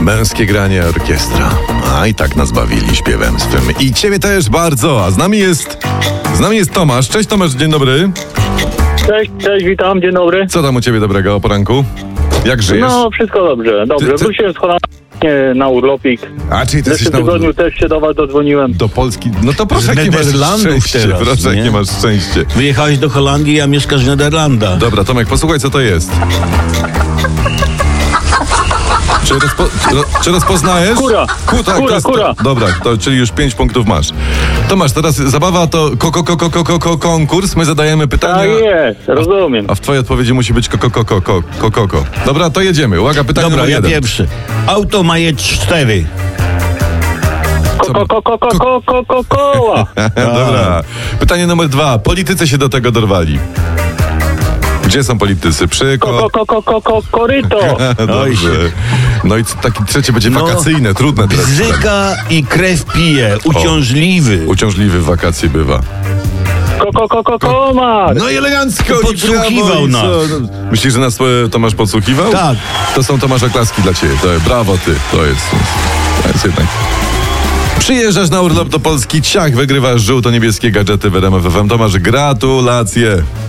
Męskie granie orkiestra. A i tak nas bawili śpiewem swym. I ciebie też bardzo. A z nami jest Tomasz. Cześć Tomasz, dzień dobry. Cześć, witam, dzień dobry. Co tam u ciebie dobrego o poranku? Jak żyjesz? No, wszystko dobrze. Wróciłem z Holandii na urlopik. A, czyli ty W jesteś zeszłym tygodniu też się do was dodzwoniłem. do Polski. No to proszę, Z jakie masz Nederlandów szczęście. teraz, Proszę, nie? jakie masz szczęście. Wyjechałeś do Holandii, a mieszkasz w Nederlandach. Dobra, Tomek, posłuchaj, co to jest. Czy rozpoznajesz? Kura. To jest Kura. Dobra, czyli już 5 punktów masz. Tomasz, teraz zabawa to konkurs. My zadajemy pytania. Tak jest, rozumiem. A w twojej odpowiedzi musi być koko. Dobra, to jedziemy. Uwaga, pytanie Dobra, numer ja 1. pierwszy. Auto ma je 4. Koła. Dobra. Pytanie numer 2. Politycy się do tego dorwali. Gdzie są politycy? Koryto. Dobrze. No i takie trzecie będzie wakacyjne, trudne teraz. Bzyka i krew pije. Uciążliwy. Uciążliwy w wakacje bywa. Komar. No i elegancko. Podsłuchiwał i nas. co? Myślisz, że nas Tomasz podsłuchiwał? Tak. To są Tomasza klaski dla ciebie. Brawo ty. To jest jednak. Przyjeżdżasz na urlop do Polski, ciach, wygrywasz żółto-niebieskie gadżety w RMF FM. Tomasz, gratulacje.